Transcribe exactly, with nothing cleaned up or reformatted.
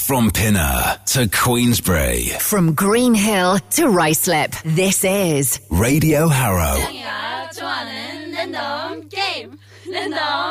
From Pinner to Queensbury. From Green Hill to Ruislip. This is Radio Harrow. 좋아하는 랜덤 게임 랜덤